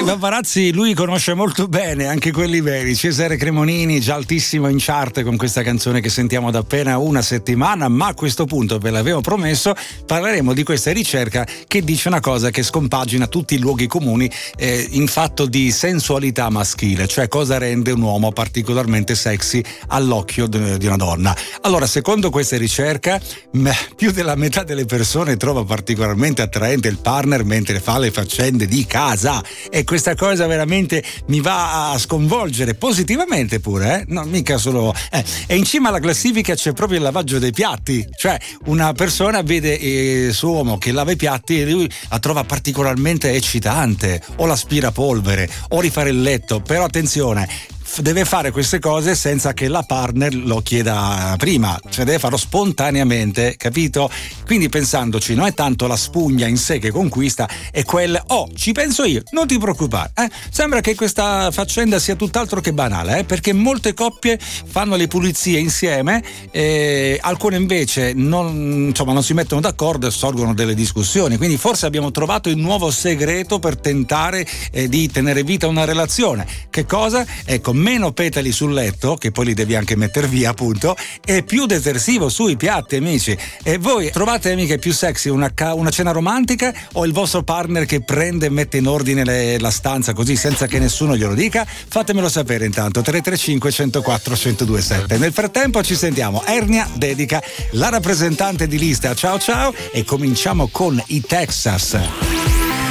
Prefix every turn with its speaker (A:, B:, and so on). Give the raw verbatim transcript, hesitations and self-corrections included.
A: paparazzi lui conosce molto bene, anche quelli veri. Cesare Cremonini già altissimo in chart con questa canzone che sentiamo da appena una settimana, ma a questo punto, ve l'avevo promesso, parleremo di questa ricerca che dice una cosa che scompagina tutti i luoghi comuni eh, in fatto di sensualità maschile, cioè cosa rende un uomo particolarmente sexy all'occhio di una donna. Allora, secondo questa ricerca, più della metà delle persone trova particolarmente attraente il partner mentre fa le faccende di casa, e questa cosa veramente mi va a sconvolgere positivamente pure, eh? No, mica solo eh. E in cima alla classifica c'è proprio il lavaggio dei piatti, cioè una persona vede il suo uomo che lava i piatti e lui la trova particolarmente eccitante, o l'aspirapolvere o rifare il letto, però attenzione, deve fare queste cose senza che la partner lo chieda prima, cioè deve farlo spontaneamente, capito? Quindi pensandoci, non è tanto la spugna in sé che conquista, è quel oh, ci penso io, non ti preoccupare, eh? Sembra che questa faccenda sia tutt'altro che banale, eh? Perché molte coppie fanno le pulizie insieme, e alcune invece non, insomma, non si mettono d'accordo e sorgono delle discussioni, quindi forse abbiamo trovato il nuovo segreto per tentare eh, di tenere vita una relazione. Che cosa? Ecco, meno petali sul letto, che poi li devi anche mettere via appunto, e più detersivo sui piatti, amici. E voi trovate, amiche, più sexy una, ca- una cena romantica o il vostro partner che prende e mette in ordine le, la stanza così senza che nessuno glielo dica? Fatemelo sapere intanto, tre tre cinque uno zero quattro uno zero due sette. Nel frattempo ci sentiamo Ernia dedica la rappresentante di lista Ciao Ciao, e cominciamo con i Texas.